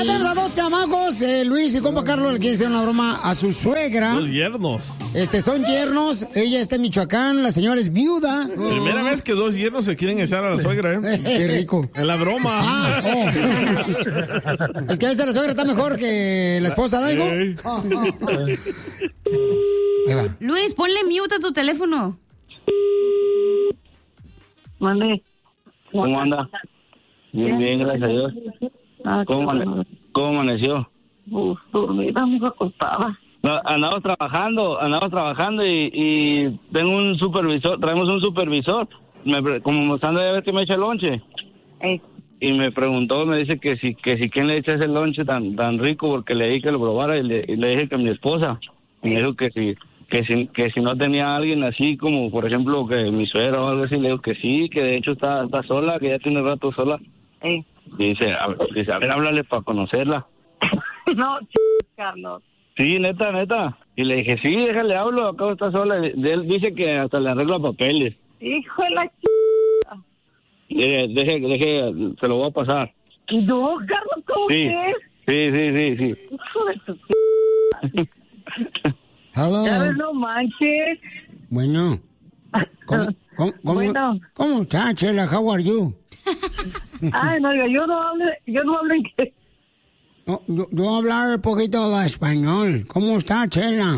Tenemos a dos chamacos, Luis y compa Carlos le quieren hacer una broma a su suegra. Dos yernos. Son yernos, ella está en Michoacán, la señora es viuda. Primera vez que dos yernos se quieren echar a la suegra, ¿eh? Qué rico. En la broma. Es que a veces la suegra está mejor que la esposa, ¿daigo? Sí. Ahí va. Luis, ponle mute a tu teléfono. Mande. ¿Cómo anda? Bien, bien, gracias a Dios. ¿Cómo amaneció? Dormida, muy acostada. No, andamos trabajando y tengo un supervisor, traemos un supervisor, como mostrando a ver que me echa el lonche. Y me preguntó, me dice que si quién le echa ese lonche tan rico, porque le dije que lo probara y le dije que mi esposa. Y me dijo que si no tenía alguien así como, por ejemplo, que mi suegra o algo así, le digo que sí, que de hecho está sola, que ya tiene rato sola. Y dice, a ver, háblale para conocerla. No, Carlos. Sí, neta. Y le dije, sí, déjale, hablo, acá está sola. Él dice que hasta le arregla papeles. Hijo de la Deje, se lo voy a pasar. No, Carlos, ¿cómo que? Sí. Hijo de tu Hello. Carlos, no manches. Bueno. ¿Cómo está, Chela? How are you? Ay, no, yo no hablo inglés. No, yo hablar un poquito de español. ¿Cómo está, Chela?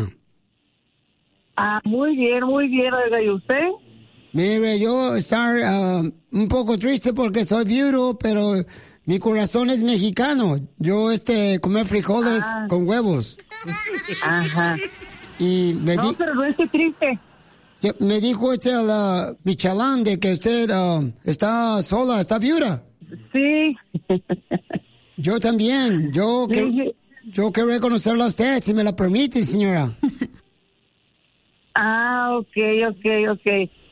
Muy bien, oiga, ¿y usted? Mire, yo estar un poco triste porque soy viudo, pero mi corazón es mexicano. Yo comer frijoles con huevos. Ajá. Y pero no estoy triste. Me dijo la Michalán de que usted está sola, está viuda. Sí. Yo también. Yo quiero conocerla a usted, si me la permite, señora. Ok.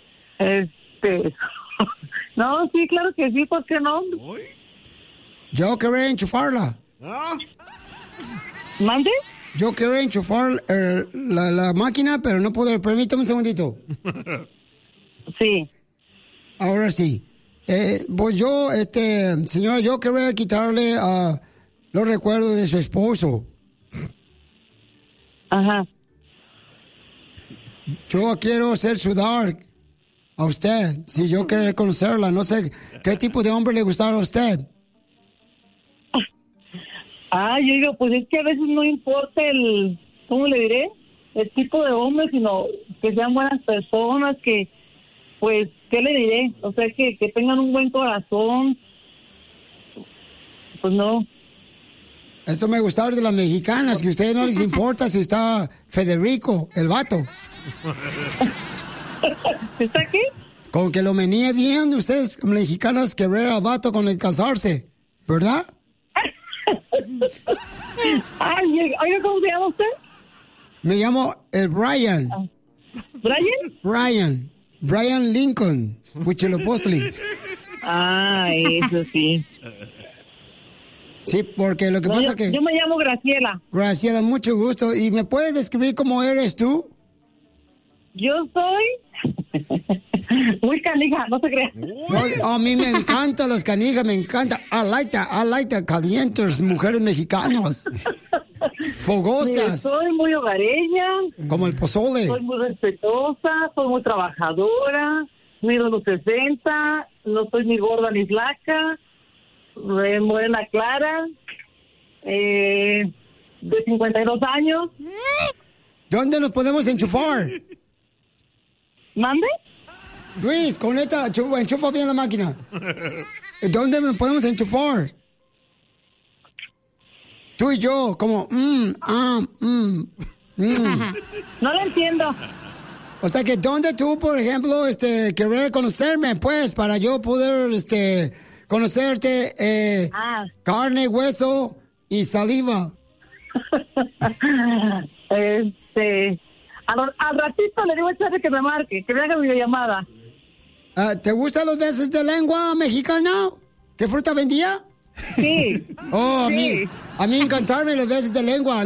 No, sí, claro que sí, ¿por qué no? Yo quiero enchufarla. ¿Mande? Yo quiero enchufar la máquina, pero no puedo. Permítame un segundito. Sí. Ahora sí. Pues yo, señora, yo quiero quitarle los recuerdos de su esposo. Ajá. Yo quiero hacer sudar a usted, si yo quiero conocerla. No sé qué tipo de hombre le gustaba a usted. Yo digo, pues es que a veces no importa ¿cómo le diré? El tipo de hombre, sino que sean buenas personas, que, pues, ¿qué le diré? O sea, que tengan un buen corazón. Pues no. Eso me gustaba de las mexicanas, que a ustedes no les importa si está Federico, el vato. ¿Está aquí? Con que lo menee bien, ustedes mexicanas querer al vato con el casarse, ¿verdad? Oiga, ¿cómo se llama usted? Me llamo Brian. ¿Brian? Brian Lincoln, Huitzilopochtli. Eso sí. Sí, porque lo que pasa que... Yo me llamo Graciela. Graciela, mucho gusto. ¿Y me puedes describir cómo eres tú? Yo soy... muy canija, no se crea. A mí me encantan las canijas, me encanta. I like the calientes mujeres mexicanas. Fogosas. Soy muy hogareña. Como el pozole. Soy muy respetuosa, soy muy trabajadora, mido los 60, no soy ni gorda ni flaca, morena clara, de 52 años. ¿Dónde nos podemos enchufar? ¿Mande? Luis, conecta, enchufa bien la máquina. ¿Dónde me podemos enchufar? Tú y yo, como, No lo entiendo. O sea que, ¿dónde tú, por ejemplo, querer conocerme, pues, para yo poder, conocerte, carne, hueso y saliva? Al ratito le digo a Charlie que me marque, que me haga videollamada. ¿Te gustan los besos de lengua mexicana? ¿Qué fruta vendía? Sí. Oh, sí. A mí encantarme los besos de lengua.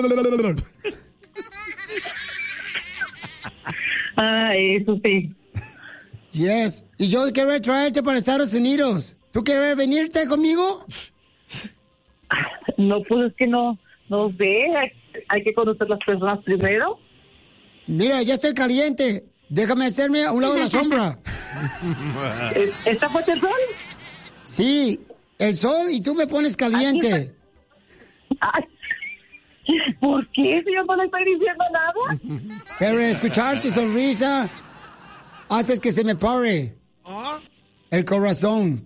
Eso sí. Yes. Y yo quiero traerte para Estados Unidos. ¿Tú quieres venirte conmigo? No, pues es que no sé. Hay que conocer las personas primero. Mira, ya estoy caliente. Déjame hacerme a un lado de la sombra. ¿Está fuerte el sol? Sí, el sol y tú me pones caliente. Ay, ¿por qué? Si yo no le estoy diciendo nada. Pero escuchar tu sonrisa haces que se me pare el corazón.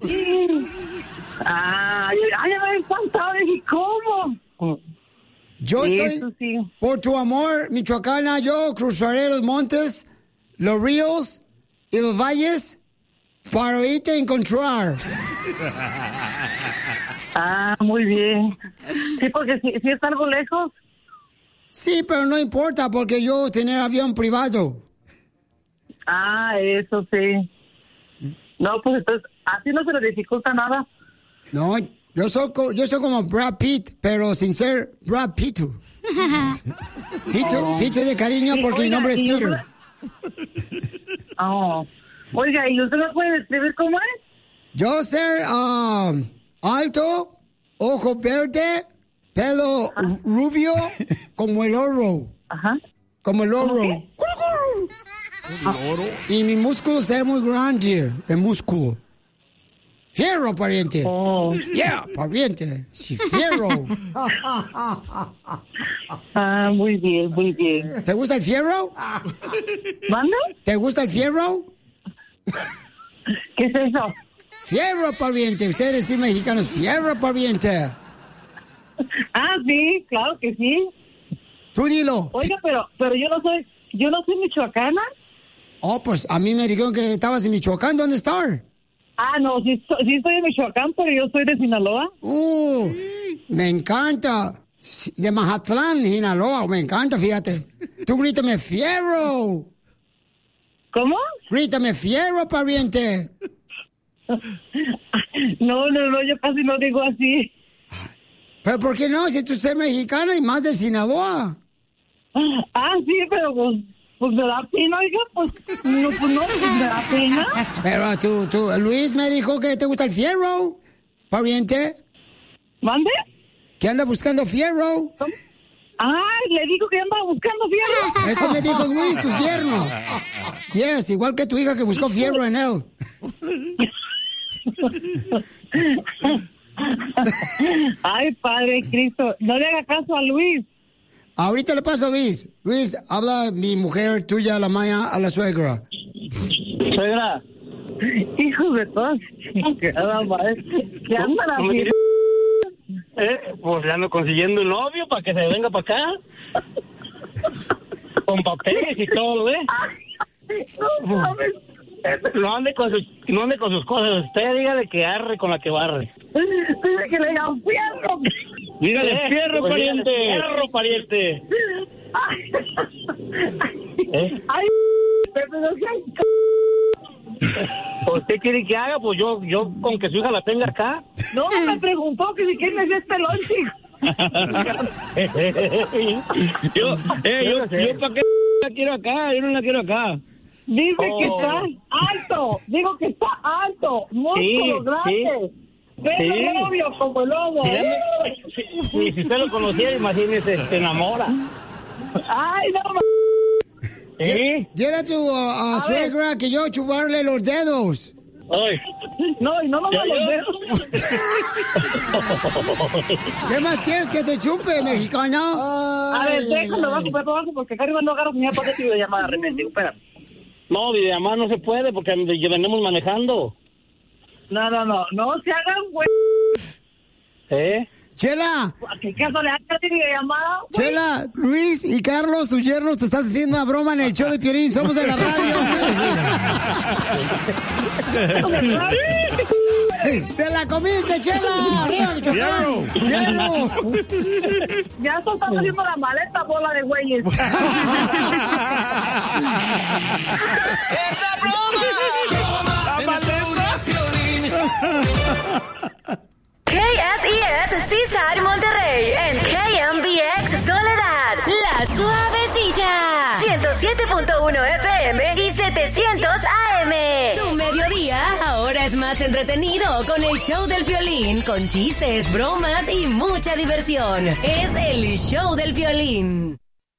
Ay, me he espantado. ¿Y cómo? Yo estoy, Eso sí. por tu amor, Michoacana, yo cruzaré los montes, los ríos y los valles para irte a encontrar. Ah, muy bien. Sí, porque si es algo lejos. Sí, pero no importa porque yo tener avión privado. Ah, eso sí. No, pues entonces, así no se le dificulta nada. No, yo soy como Brad Pitt, pero sin ser Brad Pitt. Pitt de cariño porque mi nombre es Peter. Oh. Oiga, ¿y usted me puede describir cómo es? Yo ser alto, ojo verde, pelo rubio, como el oro. Ajá. Como el oro. ¿El oro? Y mi músculo ser muy grande, el músculo. Fierro, pariente. Oh. Yeah, pariente. Sí, fierro. Ah, muy bien, muy bien. ¿Te gusta el fierro? ¿Manda? ¿Te gusta el fierro? ¿Qué es eso? Fierro, pariente. Ustedes sí mexicanos, fierro, pariente. Ah, sí, claro que sí. Tú dilo. Oiga, pero yo no soy michoacana. Oh, pues a mí me dijeron que estabas en Michoacán. ¿Dónde estás? Ah, no, sí estoy en Michoacán, pero yo soy de Sinaloa. Me encanta. De Mazatlán, Sinaloa, me encanta, fíjate. Tú grítame fierro. ¿Cómo? Grítame fierro, pariente. No, yo casi no digo así. ¿Pero por qué no? Si tú eres mexicana y más de Sinaloa. Ah, sí, pero pues me da pena, oiga, pues me da pena. Pero tú, Luis me dijo que te gusta el fierro, pariente. ¿Mande? ¿Que anda buscando fierro? Ay, le digo que anda buscando fierro. Eso me dijo Luis, tu yerno. Yes, igual que tu hija que buscó fierro en él. Ay, Padre Cristo, no le haga caso a Luis. Ahorita le paso a Luis. Luis, habla mi mujer tuya, la Maya, a la suegra. Suegra. Hijos de todas. ¿Qué andan así? Pues le ando consiguiendo un novio para que se venga para acá. Con papeles y todo, ¿eh? No sabes. No ande con sus cosas. Usted dígale que arre con la que barre. Dice que le digan fierro. Dígale fierro, pues pariente. Fierro, pariente. Ay, pero no seas Pues, ¿qué quiere que haga? Pues yo con que su hija la tenga acá. No, me preguntó que si quién es este lonche. yo para qué la quiero acá, yo no la quiero acá. Dice que está alto, digo que está alto, músculo grande, pelo rubio como el lobo. Si usted lo conociera, imagínese, se enamora. Ay, no, ¿Sí? Dile a tu suegra que yo chuparle los dedos. Ay. No, y no los dedos. ¿Qué más quieres que te chupe, mexicana? A ver, déjalo bajo porque acá arriba no agarro ni a poner tu videollamada de repente. Espera. No, videollamada no se puede porque venimos manejando. No se hagan güey. Chela. ¿A qué caso le hagas videollamada? Chela, Luis y Carlos, tus yernos, te estás haciendo una broma en el show de Piolín. Somos de la radio. ¡Te la comiste, Chela! ¡Arriba, Michoacán! ¡Fierro! Ya estás haciendo la maleta, bola de güeyes. ¡Es la broma! ¡La maleta! KSES Seaside Monterrey en KMBX Soledad, La Suavecita, 107.1 FM y 700 AM. Tu mediodía ahora es más entretenido con el show del Piolín, con chistes, bromas y mucha diversión. Es el show del Piolín.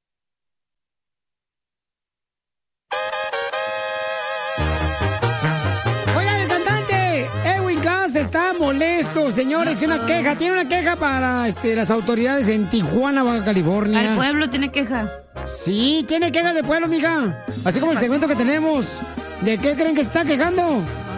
Está molesto, señores. Tiene una queja para las autoridades en Tijuana, Baja California. ¿El pueblo tiene queja? Sí, tiene queja de pueblo, mija. Así como el segmento que tenemos. ¿De qué creen que se está quejando?